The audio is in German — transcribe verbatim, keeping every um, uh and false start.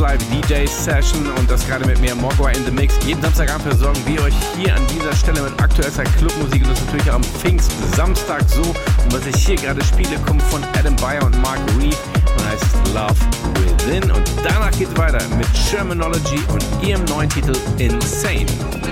Live D J Session und das gerade mit mir, Mogwai in the Mix. Jeden Samstagabend versorgen wir euch hier an dieser Stelle mit aktueller Clubmusik und das natürlich auch am Pfingst-Samstag so. Und was ich hier gerade spiele, kommt von Adam Beyer und Mark Reed und heißt Love Within. Und danach geht's weiter mit Shermanology und ihrem neuen Titel Insane.